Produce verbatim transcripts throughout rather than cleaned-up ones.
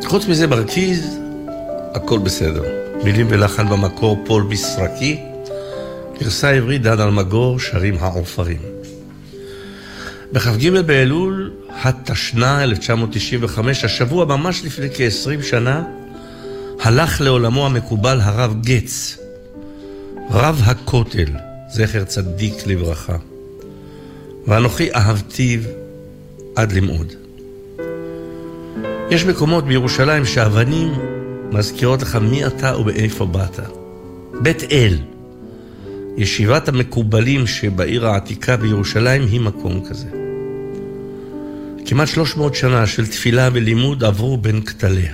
חוץ מזה מרכיז, הכל בסדר. מילים ולחן במקור פול בסרקי, גרסה עברית דן אלמגור, שרים העופרים. בכ"ג באלול התשנ"ה אלף תשע מאות תשעים וחמש, השבוע ממש לפני כ-עשרים שנה, הלך לעולמו המקובל הרב גץ, רב הכותל, זכר צדיק לברכה. ואנוכי אהבתיו עד למאוד. יש מקומות בירושלים שאבנים מזכירות לך מי אתה ובאיפה באת. בית אל, ישיבת המקובלים שבעיר העתיקה בירושלים, היא מקום כזה. כמעט שלוש מאות שנה של תפילה ולימוד עברו בין כתליה.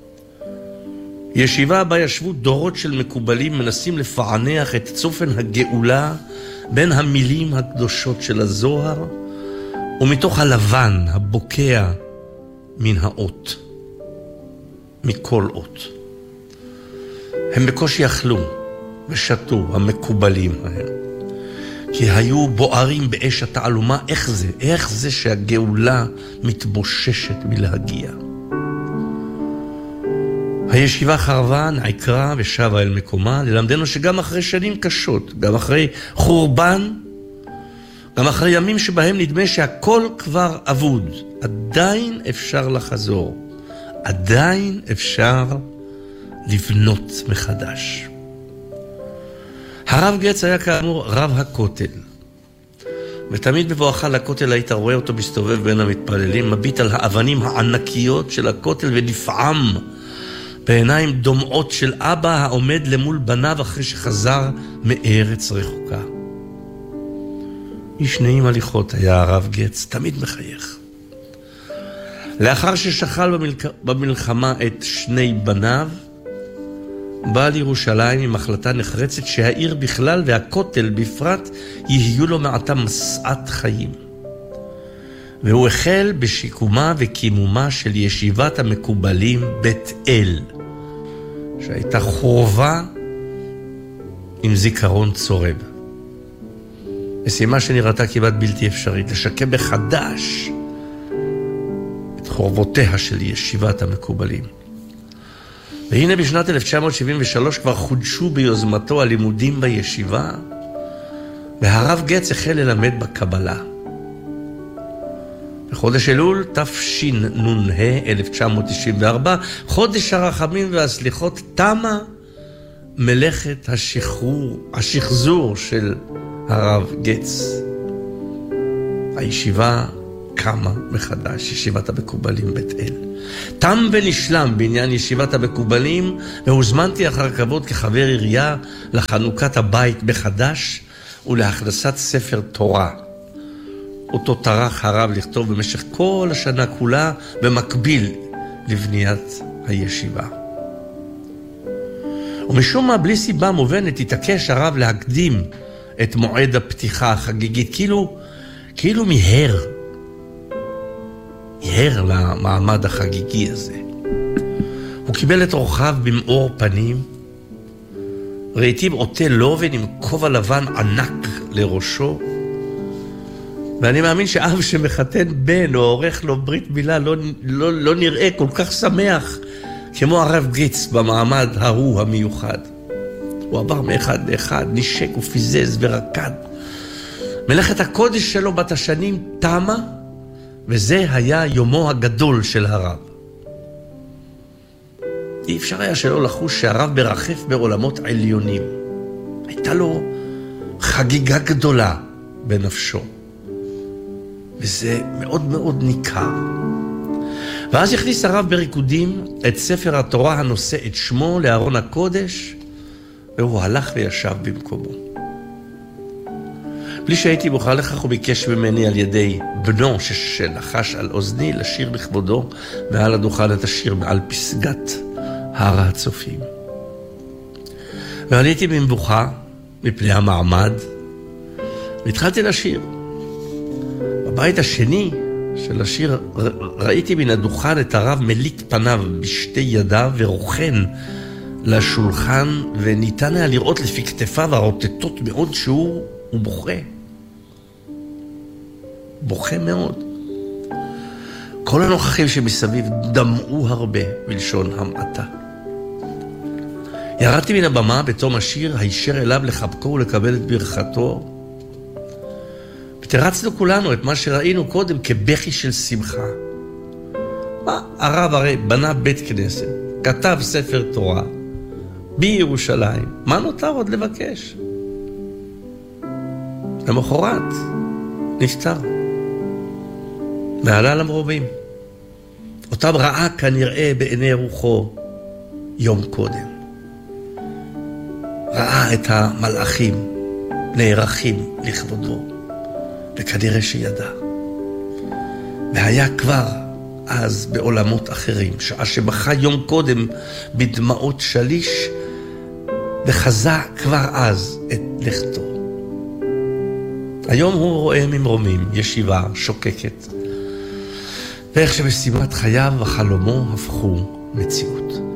ישיבה בה ישבו דורות של מקובלים מנסים לפענח את צופן הגאולה בין המילים הקדושות של הזוהר ומתוך הלבן הבוקע מן האות, מכל אות. הם בקושי אכלו ושתו, המקובלים ההם, כי היו בוערים באש התעלומה. איך זה? איך זה שהגאולה מתבוששת מלהגיע? הישיבה חרבה, נעקרה ושבה אל מקומה, ללמדנו שגם אחרי שנים קשות, גם אחרי חורבן, גם אחרי ימים שבהם נדמה שהכל כבר אבוד, עדיין אפשר לחזור, עדיין אפשר לבנות מחדש. הרב גץ היה כאמור רב הכותל, ותמיד בבואך לכותל היית רואה אותו מסתובב בין המתפללים, מביט על האבנים הענקיות של הכותל ונפעם בעיניים דומעות של אבא העומד למול בניו אחרי שחזר מארץ רחוקה. איש נעים הליכות היה הרב גץ, תמיד מחייך. לאחר ששכל במלח... במלחמה את שני בניו, בא לירושלים עם החלטה נחרצת שהעיר בכלל והכותל בפרט יהיו לו מעתה מסעת חיים. והוא החל בשיקומה וקימומה של ישיבת המקובלים בית אל, שהייתה חורבה עם זיכרון צורב. משימה שנראתה כמעט בלתי אפשרית, לשקם מחדש את חורבותיה של ישיבת המקובלים. והנה בשנת אלף תשע מאות שבעים ושלוש כבר חודשו ביוזמתו הלימודים בישיבה, והרב גץ החל ללמד בקבלה. בחודש אלול תשנ"ה אלף תשע מאות תשעים וארבע, חודש הרחמים והסליחות, תמה מלאכת השחרור, השחזור של הרב גץ. הישיבה קמה מחדש, ישיבת המקובלים בית אל. תם ונשלם בעניין ישיבת המקובלים, והוזמנתי אחר כבוד כחבר עירייה לחנוכת הבית מחדש ולהכנסת ספר תורה. אותו טרח הרב לכתוב במשך כל השנה כולה במקביל לבניית הישיבה. ומשום מה בלי סיבה מובנת התעקש הרב להקדים את מועד הפתיחה החגיגית, כאילו, כאילו מיהר, מיהר למעמד החגיגי הזה. הוא קיבל את אורחיו במאור פנים, ראיתים עוטה לובן עם כובע לבן ענק לראשו, ואני מאמין שאב שמחתן בן או עורך לו ברית מילה לא, לא, לא נראה כל כך שמח כמו הרב גץ במעמד ההוא המיוחד. הוא עבר מאחד לאחד, נשק ופיזז ורקד. מלאכת הקודש שלו בת השנים תמה, וזה היה יומו הגדול של הרב. אי אפשר היה שלא לחוש שהרב מרחף בעולמות עליונים. הייתה לו חגיגה גדולה בנפשו. וזה מאוד מאוד ניכר. ואז הכניס הרב בריקודים את ספר התורה הנושא את שמו לארון הקודש, והוא הלך וישב במקומו. בלי שהייתי מוכן לכך, הוא ביקש ממני על ידי בנו שלחש על אוזני לשיר לכבודו מעל הדוכן את השיר מעל פסגת הר הצופים. ועליתי במבוכה מפני המעמד והתחלתי לשיר. בבית השני של השיר ראיתי מן הדוכן את הרב מליט פניו בשתי ידיו ורוכן לשולחן, וניתן היה לראות לפי כתפיו הרוטטות מאוד שהוא הוא בוכה. בוכה מאוד. כל הנוכחים שמסביב דמעו הרבה בלשון המעטה. ירדתי מן הבמה בתום השיר, הישר אליו לחבקו ולקבל את ברכתו. ותרצנו כולנו את מה שראינו קודם כבכי של שמחה. מה? הרב הרי בנה בית כנסת, כתב ספר תורה בירושלים. מה נותר עוד לבקש? למחרת נפטר ועלה למרובים. אותם ראה כנראה בעיני רוחו יום קודם. ראה את המלאכים נערכים לכבודו, וכנראה שידע. והיה כבר אז בעולמות אחרים, שעה שבכה יום קודם בדמעות שליש, וחזה כבר אז את לכתו. היום הוא רואה ממרומים ישיבה שוקקת, ואיך שמשימת חייו וחלומו הפכו מציאות.